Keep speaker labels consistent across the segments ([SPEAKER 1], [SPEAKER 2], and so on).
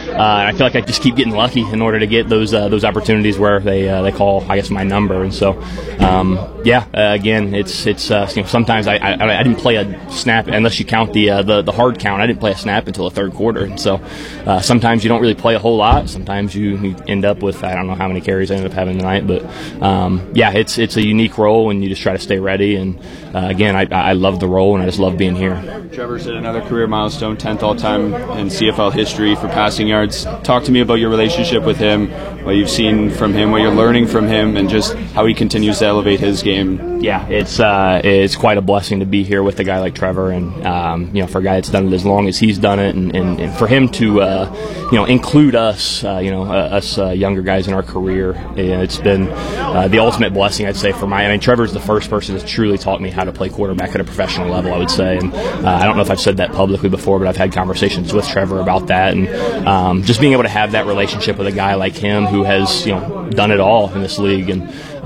[SPEAKER 1] I feel like I just keep getting lucky in order to get those opportunities where they call, I guess, my number. And so, again, it's sometimes I didn't play a snap unless you count the hard count. I didn't play a snap until the third quarter, and so sometimes you don't really play a whole lot. Sometimes you end up with, I don't know how many carries I ended up having tonight, but it's a unique role, and you just try to stay ready. And again, I love the role, and I just love being here.
[SPEAKER 2] Trevor's hit another career milestone, 10th all-time in CFL history for passing yards. Talk to me about your relationship with him, what you've seen from him, what you're learning from him, and just how he continues to elevate his game.
[SPEAKER 1] Yeah, it's quite a blessing to be here with a guy like Trevor, and for a guy that's done it as long as he's done it, and for him to include us, us younger guys in our career. It's been the ultimate blessing, I'd say, Trevor's the first person that's truly taught me how to play quarterback at a professional level, I would say. And I don't know if I've said that publicly before, but I've had conversations with Trevor about that, and just being able to have that relationship with a guy like him who has done it all in this league, and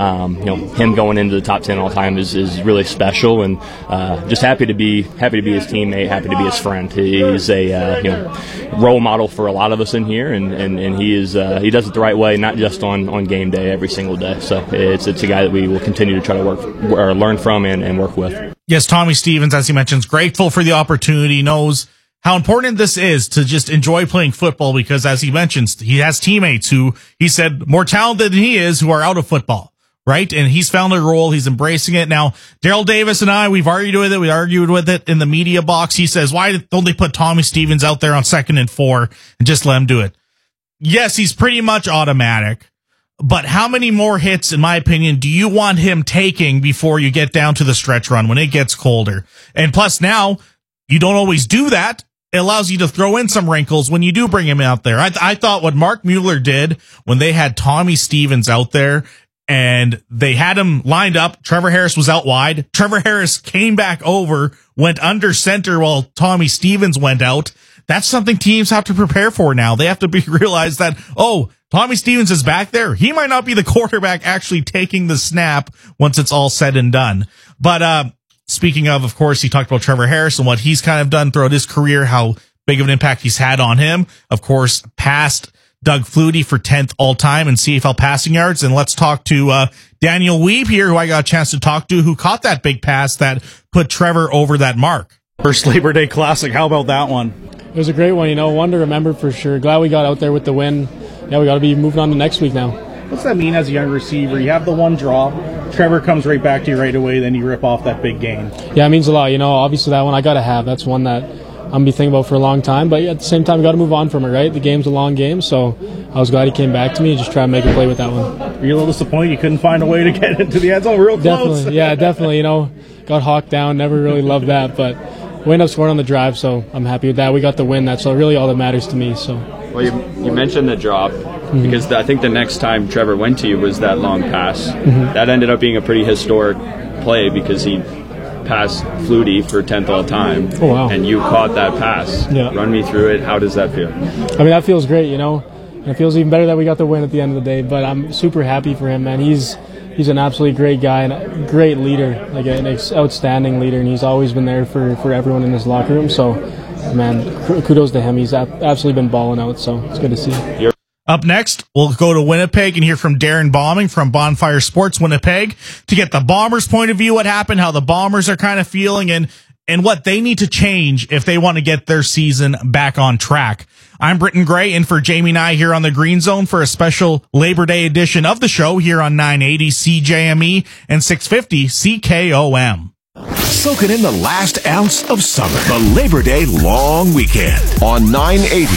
[SPEAKER 1] him going into the top 10 all time is really special, and just happy to be his teammate, happy to be his friend. He's a role model for a lot of us in here, and he does it the right way, not just on game day, every single day. So it's a guy that we will continue to try to learn from and work with.
[SPEAKER 3] Yes, Tommy Stevens, as he mentions, grateful for the opportunity, knows how important this is to just enjoy playing football, because as he mentions, he has teammates who he said more talented than he is who are out of football. Right? And he's found a role. He's embracing it. Now, Daryl Davis and I, we've argued with it. We argued with it in the media box. He says, why don't they put Tommy Stevens out there on 2nd and 4 and just let him do it? Yes, he's pretty much automatic. But how many more hits, in my opinion, do you want him taking before you get down to the stretch run when it gets colder? And plus now, you don't always do that. It allows you to throw in some wrinkles when you do bring him out there. I thought what Mark Mueller did when they had Tommy Stevens out there and they had him lined up, Trevor Harris was out wide. Trevor Harris came back over, went under center while Tommy Stevens went out. That's something teams have to prepare for now. They have to realize that, Tommy Stevens is back there. He might not be the quarterback actually taking the snap once it's all said and done. But speaking of course, he talked about Trevor Harris and what he's kind of done throughout his career, how big of an impact he's had on him. Of course, past Doug Flutie for 10th all-time in CFL passing yards. And let's talk to Daniel Weeb here, who I got a chance to talk to, who caught that big pass that put Trevor over that mark.
[SPEAKER 4] First Labor Day Classic, how about that one?
[SPEAKER 5] It was a great one, one to remember for sure. Glad we got out there with the win. Yeah, we got to be moving on to next week now.
[SPEAKER 4] What's that mean as a young receiver? You have the one drop, Trevor comes right back to you right away, then you rip off that big gain.
[SPEAKER 5] Yeah, it means a lot. Obviously that one I got to have. That's one that I'm going to be thinking about for a long time. But at the same time, we got to move on from it, right? The game's a long game, so I was glad he came back to me and just try to make a play with that one.
[SPEAKER 4] Were you a little disappointed you couldn't find a way to get into the end zone real close?
[SPEAKER 5] Definitely. Got hawked down. Never really loved that, but we ended up scoring on the drive, so I'm happy with that. We got the win. That's really all that matters to me. So.
[SPEAKER 2] Well, you mentioned the drop, because I think the next time Trevor went to you was that long pass. That ended up being a pretty historic play because he passed Flutie for 10th all time.
[SPEAKER 5] Oh, wow.
[SPEAKER 2] And you caught that pass.
[SPEAKER 5] Yeah.
[SPEAKER 2] Run me through it. How does that feel?
[SPEAKER 5] That feels great, and it feels even better that we got the win at the end of the day, but I'm super happy for him, man. He's an absolutely great guy and a great leader, like an outstanding leader, and he's always been there for everyone in his locker room. So, man, kudos to him. He's absolutely been balling out, so it's good to see.
[SPEAKER 3] Up next, we'll go to Winnipeg and hear from Darren Bombing from Bonfire Sports Winnipeg to get the Bombers' point of view, what happened, how the Bombers are kind of feeling, and what they need to change if they want to get their season back on track. I'm Britton Gray in for Jamie Nye here on the Green Zone for a special Labor Day edition of the show here on 980 CJME and 650 CKOM.
[SPEAKER 6] Soaking in the last ounce of summer. The Labor Day long weekend on 980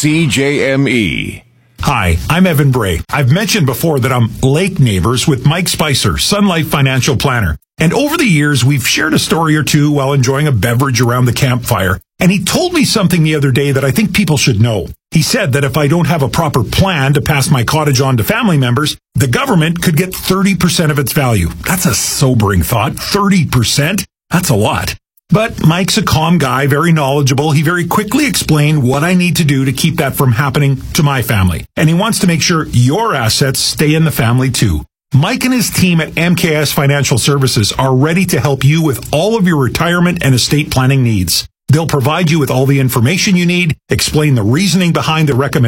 [SPEAKER 6] CJME.
[SPEAKER 7] Hi, I'm Evan Bray. I've mentioned before that I'm lake neighbors with Mike Spicer, Sun Life Financial Planner. And over the years, we've shared a story or two while enjoying a beverage around the campfire. And he told me something the other day that I think people should know. He said that if I don't have a proper plan to pass my cottage on to family members, the government could get 30% of its value. That's a sobering thought. 30%? That's a lot. But Mike's a calm guy, very knowledgeable. He very quickly explained what I need to do to keep that from happening to my family. And he wants to make sure your assets stay in the family too. Mike and his team at MKS Financial Services are ready to help you with all of your retirement and estate planning needs. They'll provide you with all the information you need, explain the reasoning behind the recommendation,